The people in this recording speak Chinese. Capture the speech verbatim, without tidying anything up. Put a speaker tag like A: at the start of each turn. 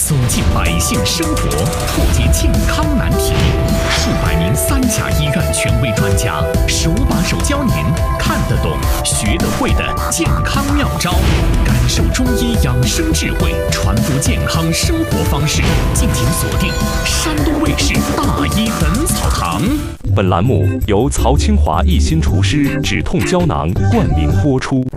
A: 走进百姓生活，破解健康难题。数百名三甲医院权威专家手把手教您看得懂、学得会的健康妙招，感受中医养生智慧，传播健康生活方式。敬请锁定山东卫视《大医本草堂》。
B: 本栏目由曹清华一心厨师止痛胶囊冠名播出。